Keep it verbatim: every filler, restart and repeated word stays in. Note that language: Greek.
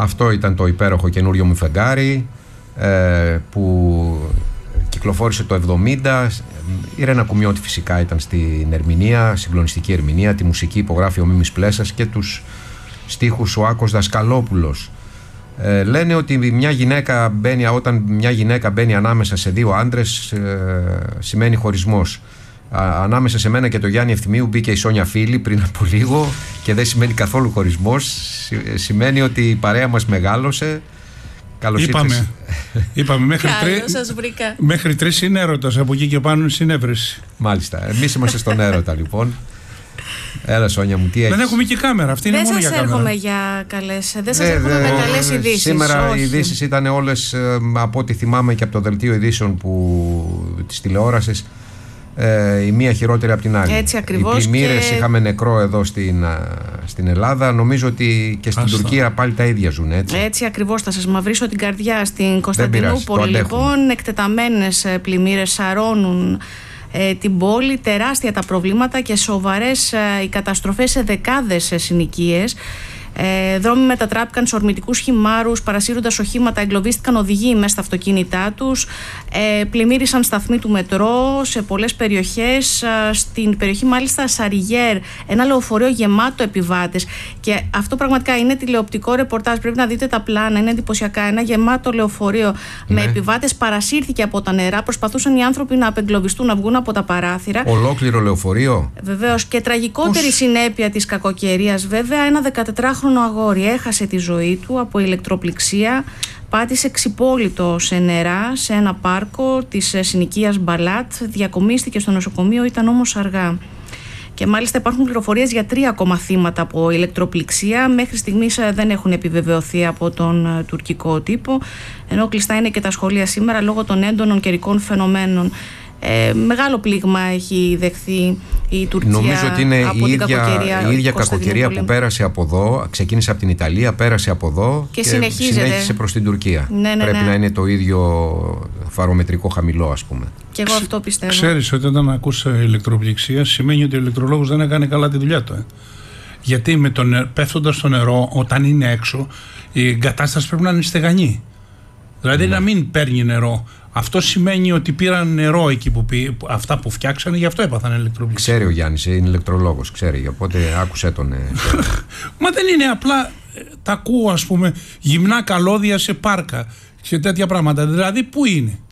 Αυτό ήταν το υπέροχο καινούριο μου φεγγάρι, ε, που κυκλοφόρησε το εβδομήντα. Η Ρένα Κουμιώτη φυσικά ήταν στην ερμηνεία, συγκλονιστική ερμηνεία. Τη μουσική υπογράφει ο Μίμης Πλέσας και τους στίχους ο Άκος Δασκαλόπουλος. Ε, λένε ότι μια γυναίκα μπαίνει, όταν μια γυναίκα μπαίνει ανάμεσα σε δύο άντρες, ε, σημαίνει χωρισμός. Α, ανάμεσα σε μένα και το Γιάννη Ευθυμίου μπήκε η Σόνια Φίλη πριν από λίγο και δεν σημαίνει καθόλου χωρισμός. Συ, σημαίνει ότι η παρέα μας μεγάλωσε. Καλώς είπαμε, είπαμε μέχρι, τρί, μέχρι τρεις είναι έρωτας, από εκεί και πάνω είναι συνέβρεση. Μάλιστα, εμείς είμαστε στον έρωτα λοιπόν. Έλα Σόνια μου, τι έχεις? Δεν έχουμε και κάμερα, αυτή είναι δεν μόνο για κάμερα. Δεν σας έρχομαι για καλές, δεν σας έρχομαι με καλές ειδήσεις. Σήμερα όχι. Οι ειδήσεις ήταν όλες, από ό,τι θυμάμαι και από το δελτίο ειδήσεων που, της τηλεόρασης, ε, η μία χειρότερη από την άλλη. Έτσι ακριβώς. Οι πλημμύρες, και... είχαμε νεκρό εδώ στην, στην Ελλάδα. Νομίζω ότι και στην Άστα. Τουρκία πάλι τα ίδια ζουν, έτσι. Έτσι ακριβώς, θα σας μαυρίσω την καρδιά. Στην Κωνσταντινούπολη λοιπόν εκτεταμένες πλημμύρες σαρώνουν ε, την πόλη, τεράστια τα προβλήματα και σοβαρές ε, οι καταστροφές σε δεκάδες συνοικίες. Ε, δρόμοι μετατράπηκαν σε ορμητικούς χυμάρους, παρασύροντας οχήματα, εγκλωβίστηκαν οδηγοί μέσα στα αυτοκίνητά τους, ε, πλημμύρισαν σταθμοί του μετρό σε πολλές περιοχές. Ε, στην περιοχή μάλιστα Σαριγέρ, ένα λεωφορείο γεμάτο επιβάτες, και αυτό πραγματικά είναι τηλεοπτικό ρεπορτάζ. Πρέπει να δείτε τα πλάνα, είναι εντυπωσιακά. Ένα γεμάτο λεωφορείο ναι. με επιβάτες παρασύρθηκε από τα νερά. Προσπαθούσαν οι άνθρωποι να απεγκλωβιστούν, να βγουν από τα παράθυρα. Ολόκληρο λεωφορείο. Βεβαίως. Και τραγικότερη Πώς? συνέπεια της κακοκαιρίας, βέβαια, ένα δεκατετράχρονο αγόρι έχασε τη ζωή του από ηλεκτροπληξία. Πάτησε ξυπόλυτο σε νερά σε ένα πάρκο της συνοικίας Μπαλάτ. Διακομίστηκε στο νοσοκομείο, ήταν όμως αργά. Και μάλιστα υπάρχουν πληροφορίες για τρία ακόμα θύματα από ηλεκτροπληξία. Μέχρι στιγμής δεν έχουν επιβεβαιωθεί από τον τουρκικό τύπο. Ενώ κλειστά είναι και τα σχολεία σήμερα λόγω των έντονων καιρικών φαινομένων. Ε, μεγάλο πλήγμα έχει δεχθεί η Τουρκία. Νομίζω ότι είναι από η την ίδια, κακοκαιρία, η ίδια κακοκαιρία που πέρασε από εδώ. Ξεκίνησε από την Ιταλία, πέρασε από εδώ και, και συνέχισε προς την Τουρκία. Ναι, ναι, Πρέπει ναι. να είναι το ίδιο φαρομετρικό χαμηλό, ας πούμε. Και εγώ αυτό πιστεύω. Ξέρεις ότι όταν ακούς ηλεκτροπληξία σημαίνει ότι ο ηλεκτρολόγος δεν έκανε καλά τη δουλειά του. Ε. Γιατί με τον, πέφτοντας στο νερό, όταν είναι έξω, η εγκατάσταση πρέπει να είναι στεγανή. Δηλαδή ναι. να μην παίρνει νερό. Αυτό σημαίνει ότι πήραν νερό εκεί που πή, αυτά που φτιάξανε, γι' αυτό έπαθαν ηλεκτροπληξία. Ξέρει ο Γιάννης, είναι ηλεκτρολόγος, ξέρει, οπότε άκουσε τον. Ε, Μα δεν είναι απλά, τα ακούω ας πούμε, γυμνά καλώδια σε πάρκα και τέτοια πράγματα. Δηλαδή πού είναι?